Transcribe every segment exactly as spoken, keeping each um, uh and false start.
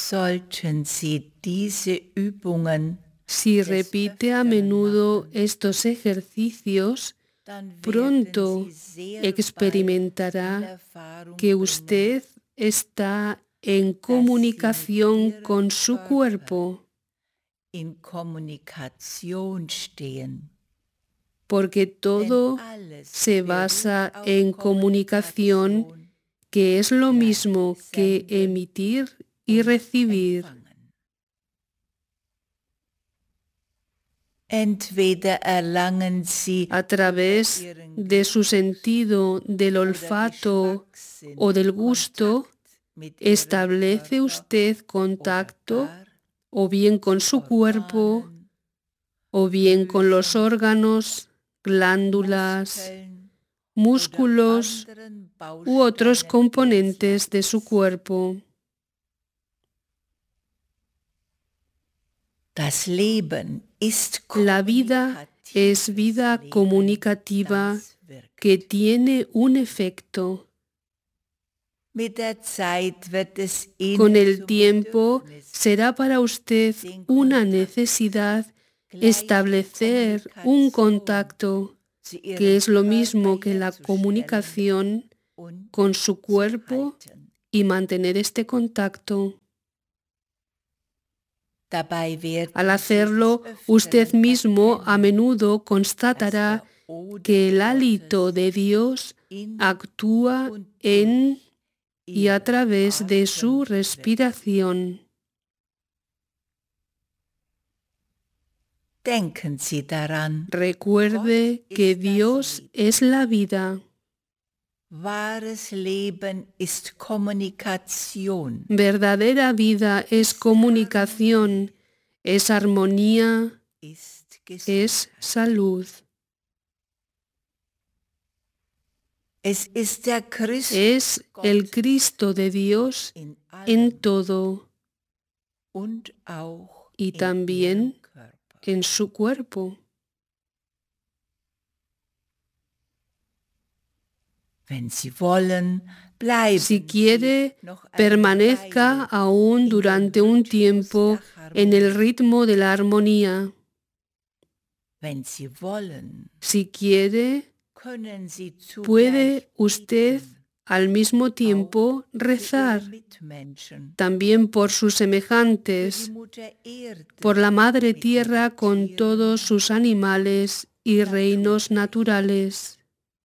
sollten Sie diese Übungen Si repite a menudo estos ejercicios, pronto experimentará que usted está en comunicación con su cuerpo, in Kommunikation stehen. porque todo se basa en comunicación, que es lo mismo que emitir y recibir. Entweder erlangen Sie A través de su sentido del olfato o del gusto, establece usted contacto o bien con su cuerpo, o bien con los órganos, glándulas, músculos u otros componentes de su cuerpo. Das Leben ist La vida es vida comunicativa que tiene un efecto. Mit der Zeit wird es Con Ihnen el zum tiempo Bedürfnis, será para usted una necesidad establecer un contacto, zu que Ihrem es lo Körper mismo que la herzustellen comunicación und con su zu cuerpo halten. y mantener este contacto. Dabei werden Al Sie hacerlo, des usted Öfteren mismo a erkennen, menudo dass constatará der Odem que el Gottes hálito de Dios in actúa und en durch y a Ihren través de su Atem wirkt. respiración. Denken Sie daran, Recuerde Gott que ist das Dios Leben. es la vida. Wahres Leben ist Kommunikation. Verdadera vida es comunicación, es armonía, Ist es Gesundheit. salud. Es ist der Christus Es el Gottes Cristo de Dios in en allem todo und auch y in Ihrem también Körper. en su cuerpo. Wenn Sie wollen, bleiben Si Sie quiere, noch eine permanezca Weile aún in dem durante un Rhythmus tiempo der en el Harmonie. ritmo de la armonía. Wenn Sie wollen, Si quiere, können Sie puede zugleich usted beten, al mismo auch tiempo für Ihre rezar, Mitmenschen, también por sus für die semejantes, Mutter Erde, por la Madre mit ihren Tierra con Tieren, todos sus animales y reinos Naturreich. naturales.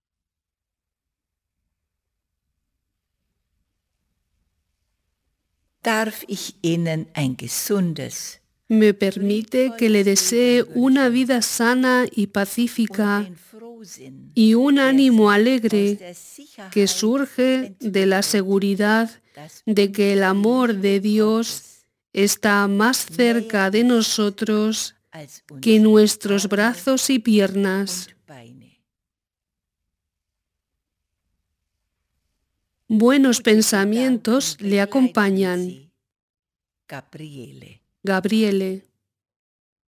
Darf ich Ihnen ein gesundes Me permite que le desee una vida sana y und pacífica den Frohsinn, y un der ánimo sich aus alegre der que Sicherheit surge de la entwickelt, seguridad dass de que el unsere amor Liebe de Dios Gottes está más cerca de nosotros als que unsere nuestros Arme brazos y piernas. und Beine. Buenos Gute pensamientos Gedanken le begleiten acompañan. Sie. Gabriele. Gabriele.